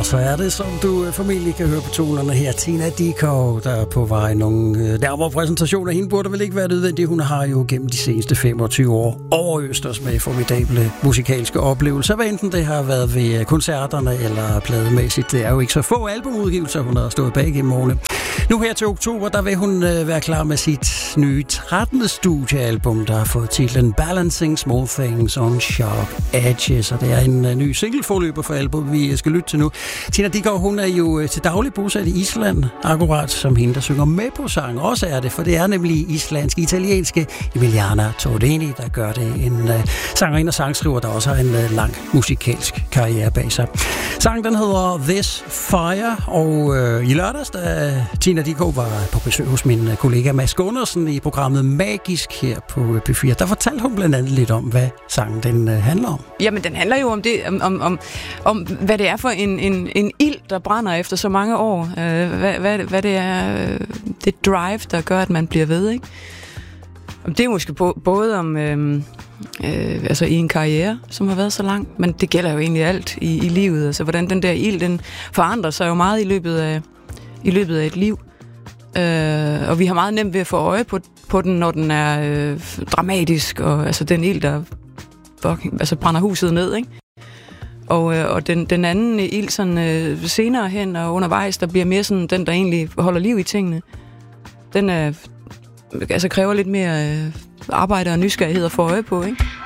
så er det, som du formentlig kan høre på tonerne her. Tina Dickow, der er på vej. Nogle nærmere præsentationer. Hende burde vel ikke være nødvendigt. Hun har jo gennem de seneste 25 år overøst os med formidable musikalske oplevelser. Hvad enten det har været ved koncerterne eller plademæssigt. Det er jo ikke så få albumudgivelser, hun har stået bag gennem årene. Nu her til oktober, der vil hun være klar med sit nye 13. studiealbum, der har fået titlen Balancing Small Things on Sharp Edges. Og det er en ny singleforløber for album, vi skal lytte til nu. Tina Dickow, hun er jo til daglig bosat i Island, akkurat som hende, der synger med på sang. Også er det, for det er nemlig islandsk-italienske Emiliana Tordini, der gør det. En sangerinde og sangskriver, der også har en lang musikalsk karriere bag sig. Sangen, den hedder This Fire, og i lørdags, da Tina Dickow var på besøg hos min kollega Mads Gundersen i programmet Magisk her på P4, der fortalte hun blandt andet lidt om, hvad sangen den handler om. Jamen, den handler jo om det, om hvad det er for en ild, der brænder efter så mange år. Hvad det er, det drive, der gør, at man bliver ved, ikke? Det er måske både om altså i en karriere, som har været så lang, men det gælder jo egentlig alt i livet. Altså, hvordan den der ild, den forandrer sig jo meget i løbet af et liv. Og vi har meget nemt ved at få øje på den, når den er dramatisk, og altså den ild, der brænder huset ned, ikke? Og den anden ild sådan senere hen og undervejs, der bliver mere sådan den, der egentlig holder liv i tingene. Den kræver lidt mere arbejde og nysgerrighed at få øje på, ikke?